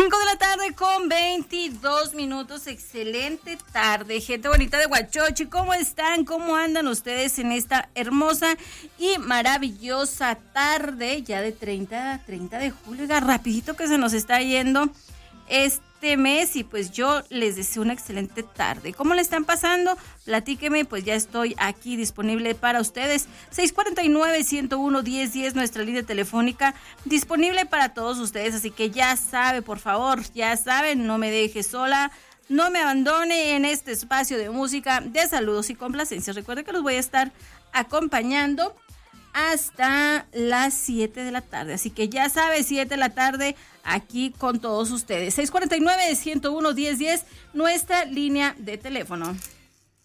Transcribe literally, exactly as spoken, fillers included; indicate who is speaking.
Speaker 1: cinco de la tarde con veintidós minutos. Excelente tarde, gente bonita de Huachochi. ¿Cómo están? ¿Cómo andan ustedes en esta hermosa y maravillosa tarde? Ya de treinta de julio. Oiga, rapidito que se nos está yendo este mes y pues yo les deseo una excelente tarde. ¿Cómo le están pasando? Platíqueme, pues ya estoy aquí disponible para ustedes. seis cuatro nueve, uno cero uno, diez diez, nuestra línea telefónica disponible para todos ustedes. Así que ya sabe, por favor, ya saben, no me deje sola, no me abandone en este espacio de música, de saludos y complacencias. Recuerde que los voy a estar acompañando hasta las siete de la tarde. Así que ya sabe, siete de la tarde aquí con todos ustedes. seis cuatro nueve, uno cero uno, diez diez, nuestra línea de teléfono.